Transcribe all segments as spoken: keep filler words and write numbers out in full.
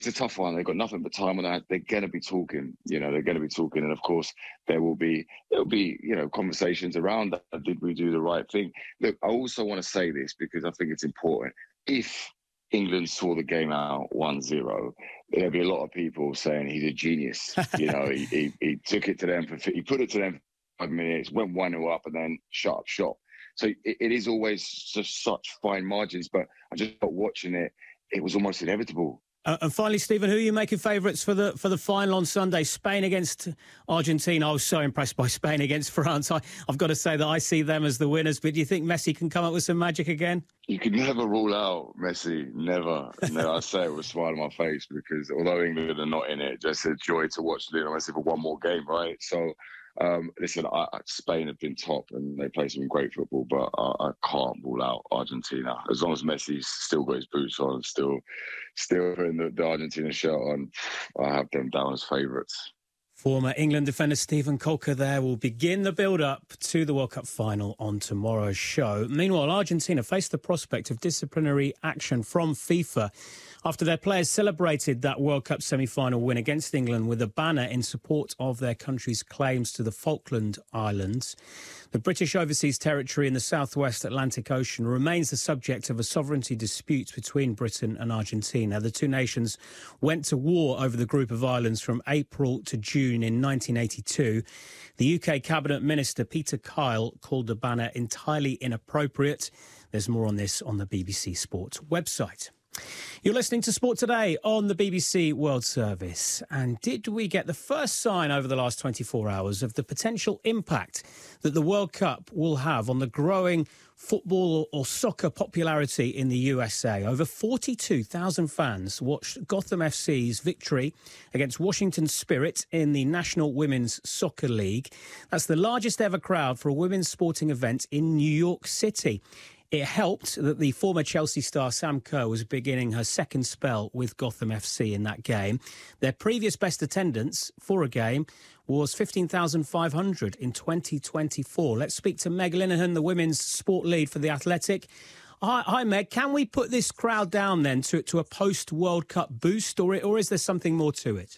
it's a tough one. They've got nothing but time on that. They're going to be talking, you know, they're going to be talking. And of course, there will be, there'll be, you know, conversations around that. Did we do the right thing? Look, I also want to say this because I think it's important. If England saw the game out one zero, there'd be a lot of people saying he's a genius. You know, he, he, he took it to them, for he put it to them for five minutes, went one nil up and then shut up shop. So it, it is always just such fine margins. But I just thought watching it, it was almost inevitable. Uh, and finally, Stephen, who are you making favourites for the for the final on Sunday? Spain against Argentina. I was so impressed by Spain against France. I, I've got to say that I see them as the winners. But do you think Messi can come up with some magic again? You can never rule out Messi. Never. never. I say it with a smile on my face because although England are not in it, just a joy to watch Lionel Messi for one more game, right? So, um, listen, I, Spain have been top and they play some great football, but I, I can't rule out Argentina. As long as Messi's still got his boots on, still still putting the, the Argentina shirt on, I have them down as favourites. Former England defender Stephen Colker there will begin the build-up to the World Cup final on tomorrow's show. Meanwhile, Argentina faced the prospect of disciplinary action from FIFA after their players celebrated that World Cup semi-final win against England with a banner in support of their country's claims to the Falkland Islands. The British overseas territory in the southwest Atlantic Ocean remains the subject of a sovereignty dispute between Britain and Argentina. The two nations went to war over the group of islands from April to June in nineteen eighty-two. The U K Cabinet Minister Peter Kyle called the banner entirely inappropriate. There's more on this on the B B C Sport website. You're listening to Sport Today on the B B C World Service. And did we get the first sign over the last twenty-four hours of the potential impact that the World Cup will have on the growing football or soccer popularity in the U S A? Over forty-two thousand fans watched Gotham F C's victory against Washington Spirit in the National Women's Soccer League. That's the largest ever crowd for a women's sporting event in New York City. It helped that the former Chelsea star Sam Kerr was beginning her second spell with Gotham F C in that game. Their previous best attendance for a game was fifteen thousand five hundred in twenty twenty-four. Let's speak to Meg Linehan, the women's sport lead for The Athletic. Hi, hi Meg. Can we put this crowd down then to, to a post-World Cup boost, or, or is there something more to it?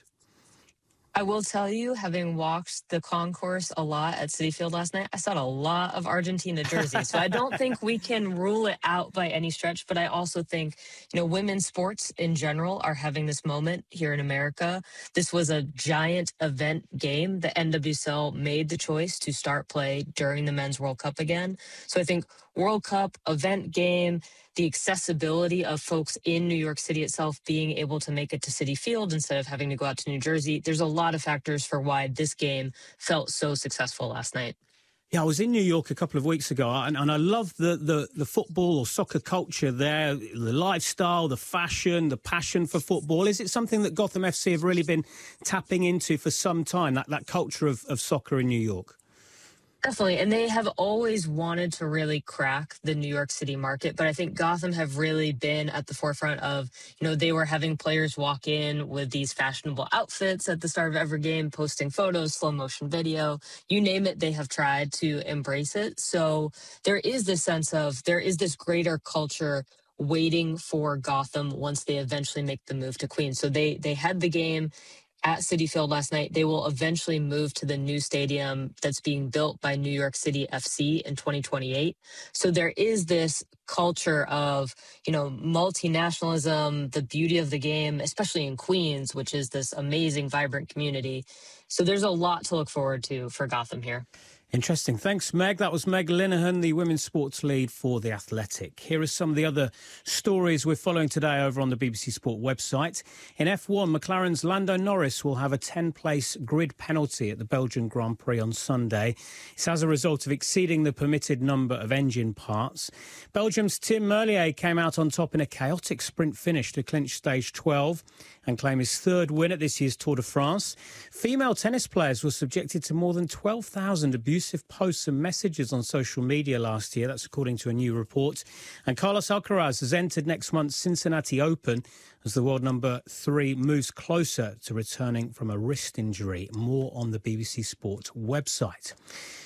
I will tell you, having walked the concourse a lot at Citi Field last night, I saw a lot of Argentina jerseys. So I don't think we can rule it out by any stretch. But I also think, you know, women's sports in general are having this moment here in America. This was a giant event game. The N W S L made the choice to start play during the Men's World Cup again. So I think World Cup, event game, the accessibility of folks in New York City itself being able to make it to Citi Field instead of having to go out to New Jersey. There's a lot of factors for why this game felt so successful last night. Yeah, I was in New York a couple of weeks ago, and, and I love the, the, the football or soccer culture there, the lifestyle, the fashion, the passion for football. Is it something that Gotham F C have really been tapping into for some time, that, that culture of, of soccer in New York? Definitely. And they have always wanted to really crack the New York City market. But I think Gotham have really been at the forefront of, you know, they were having players walk in with these fashionable outfits at the start of every game, posting photos, slow motion video, you name it, they have tried to embrace it. So there is this sense of there is this greater culture waiting for Gotham once they eventually make the move to Queens. So they they had the game at Citi Field last night. They will eventually move to the new stadium that's being built by New York City F C in twenty twenty-eight. So there is this culture of, you know, multinationalism, the beauty of the game, especially in Queens, which is this amazing, vibrant community. So there's a lot to look forward to for Gotham here. Interesting. Thanks, Meg. That was Meg Linehan, the women's sports lead for The Athletic. Here are some of the other stories we're following today over on the B B C Sport website. In F one, McLaren's Lando Norris will have a ten-place grid penalty at the Belgian Grand Prix on Sunday. It's as a result of exceeding the permitted number of engine parts. Belgium's Tim Merlier came out on top in a chaotic sprint finish to clinch stage twelve and claim his third win at this year's Tour de France. Female tennis players were subjected to more than twelve thousand abusive posts and messages on social media last year. That's according to a new report. And Carlos Alcaraz has entered next month's Cincinnati Open as the world number three moves closer to returning from a wrist injury. More on the B B C Sport website.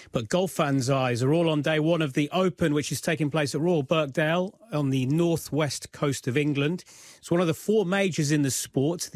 But golf fans' eyes are all on day one of the Open, which is taking place at Royal Birkdale on the northwest coast of England. It's one of the four majors in the sport.